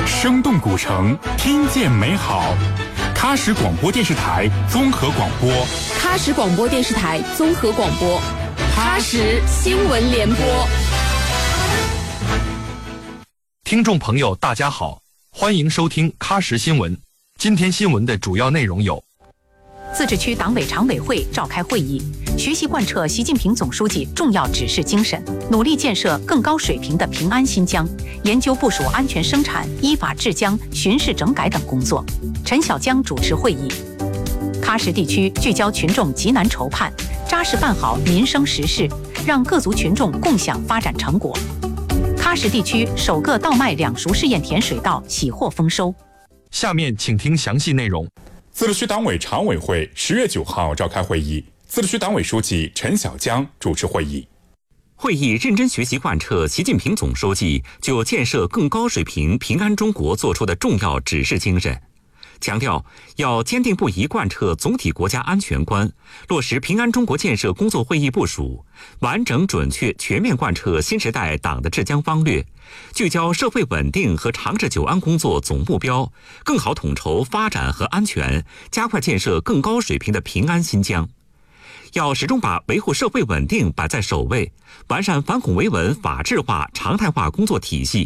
生动古城，听见美好。喀什广播电视台综合广播， 喀什广播电视台综合广播，喀什新闻联播。 听众朋友，大家好，欢迎收听喀什新闻。今天新闻的主要内容有： 自治区党委常委会召开会议，学习贯彻习近平总书记重要指示精神，努力建设更高水平的平安新疆，研究部署安全生产、依法治疆、巡视整改等工作。陈小江主持会议。喀什地区聚焦群众急难愁盼，扎实办好民生实事，让各族群众共享发展成果。喀什地区首个稻麦两熟试验田水稻喜获丰收。 下面请听详细内容。 自治区党委常委会10月9号召开会议，自治区党委书记陈小江主持会议。 会议认真学习贯彻习近平总书记就建设更高水平平安中国作出的重要指示精神，强调要坚定不移贯彻总体国家安全观，落实平安中国建设工作会议部署，完整准确全面贯彻新时代党的治疆方略，聚焦社会稳定和长治久安工作总目标，更好统筹发展和安全，加快建设更高水平的平安新疆。要始终把维护社会稳定摆在首位，完善反恐维稳法治化、常态化工作体系，